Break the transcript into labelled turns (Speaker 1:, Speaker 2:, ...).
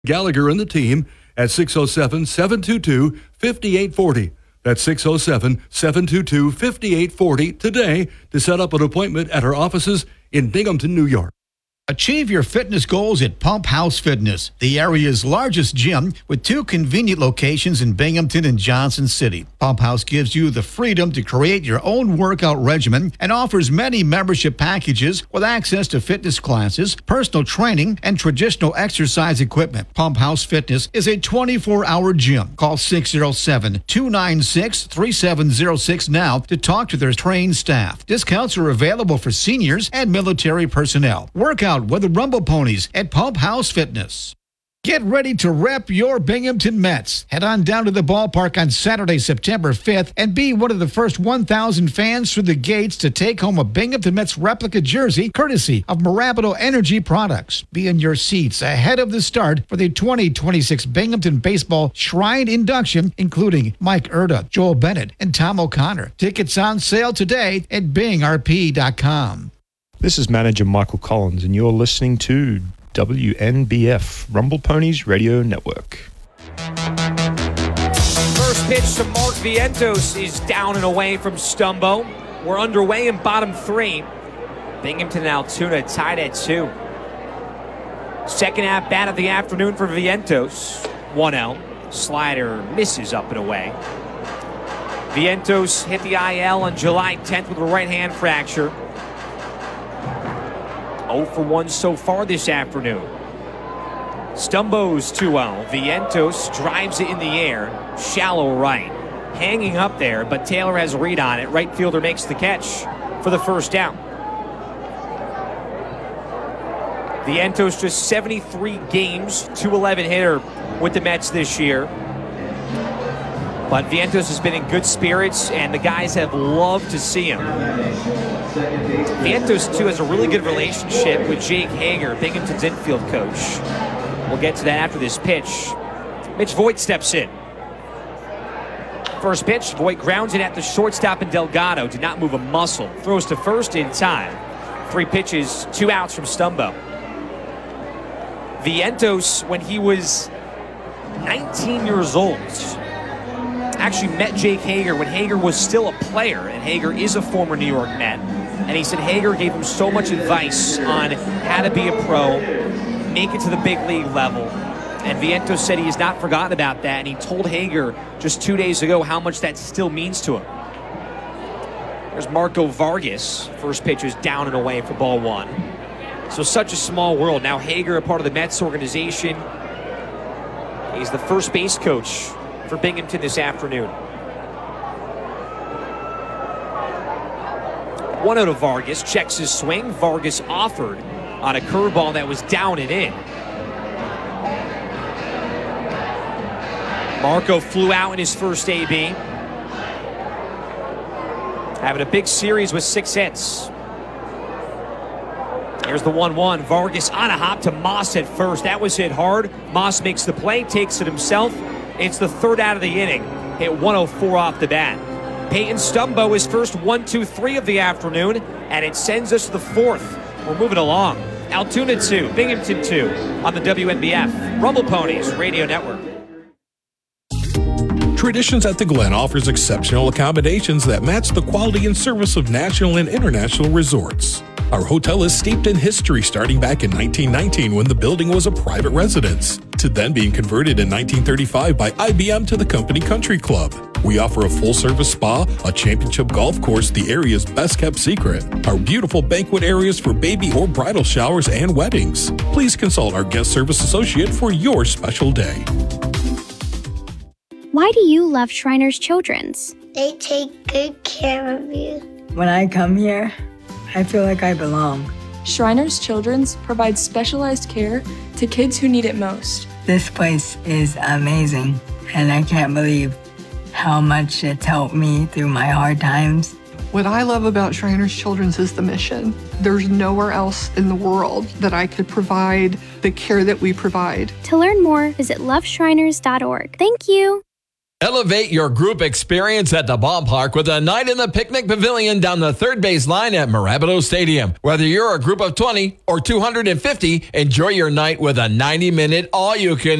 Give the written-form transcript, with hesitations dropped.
Speaker 1: Gallagher and the team at 607-722-5840. That's 607-722-5840 today to set up an appointment at our offices in Binghamton, New York.
Speaker 2: Achieve your fitness goals at Pump House Fitness, the area's largest gym with 2 convenient locations in Binghamton and Johnson City. Pump House gives you the freedom to create your own workout regimen and offers many membership packages with access to fitness classes, personal training, and traditional exercise equipment. Pump House Fitness is a 24-hour gym. Call 607-296-3706 now to talk to their trained staff. Discounts are available for seniors and military personnel. Workout with the Rumble Ponies at Pump House Fitness. Get ready to rep your Binghamton Mets. Head on down to the ballpark on Saturday, September 5th, and be one of the first 1,000 fans through the gates to take home a Binghamton Mets replica jersey courtesy of Marabito Energy Products. Be in your seats ahead of the start for the 2026 Binghamton Baseball Shrine Induction, including Mike Erda, Joel Bennett, and Tom O'Connor. Tickets on sale today at bingrp.com.
Speaker 3: This is manager Michael Collins, and you're listening to WNBF, Rumble Ponies Radio Network.
Speaker 4: First pitch to Mark Vientos is down and away from Stumbo. We're underway in bottom 3. Binghamton and Altoona tied at 2. Second at bat of the afternoon for Vientos. 1-0. Slider misses up and away. Vientos hit the IL on July 10th with a right hand fracture. 0 for 1 so far this afternoon. Stumbo's 2-0. Vientos drives it in the air. Shallow right. Hanging up there, but Taylor has a read on it. Right fielder makes the catch for the first down. Vientos just 73 games, 211 hitter with the Mets this year. But Vientos has been in good spirits, and the guys have loved to see him. Vientos, too, has a really good relationship with Jake Hager, Binghamton's infield coach. We'll get to that after this pitch. Mitch Voigt steps in. First pitch, Voigt grounds it at the shortstop, and Delgado did not move a muscle. Throws to first in time. 3 pitches, 2 outs from Stumbo. Vientos, when he was 19 years old, actually met Jake Hager when Hager was still a player, and Hager is a former New York Met. And he said Hager gave him so much advice on how to be a pro, make it to the big league level. And Vientos said he has not forgotten about that, and he told Hager just 2 days ago how much that still means to him. There's Marco Vargas. First pitch is down and away for ball 1. So such a small world. Now Hager, a part of the Mets organization. He's the first base coach for Binghamton this afternoon. 1-0 to Vargas. Checks his swing. Vargas offered on a curveball that was down and in. Marco flew out in his first AB. Having a big series with 6 hits. Here's the 1-1. Vargas on a hop to Moss at first. That was hit hard. Moss makes the play, takes it himself. It's the 3rd out of the inning. Hit 104 off the bat. Peyton Stumbo is first 1-2-3 of the afternoon, and it sends us to the 4th. We're moving along. Altoona 2, Binghamton 2 on the WNBF Rumble Ponies Radio Network.
Speaker 5: Traditions at the Glen offers exceptional accommodations that match the quality and service of national and international resorts. Our hotel is steeped in history, starting back in 1919 when the building was a private residence, to then being converted in 1935 by IBM to the Company Country Club. We offer a full-service spa, a championship golf course, the area's best-kept secret, our beautiful banquet areas for baby or bridal showers and weddings. Please consult our guest service associate for your special day.
Speaker 6: Why do you love Shriners Children's?
Speaker 7: They take good care of you.
Speaker 8: When I come here, I feel like I belong.
Speaker 9: Shriners Children's provides specialized care to kids who need it most.
Speaker 8: This place is amazing, and I can't believe how much it's helped me through my hard times.
Speaker 10: What I love about Shriners Children's is the mission. There's nowhere else in the world that I could provide the care that we provide.
Speaker 6: To learn more, visit loveshriners.org. Thank you.
Speaker 11: Elevate your group experience at the ballpark with a night in the picnic pavilion down the third base line at Mirabito Stadium. Whether you're a group of 20 or 250, enjoy your night with a 90-minute all-you-can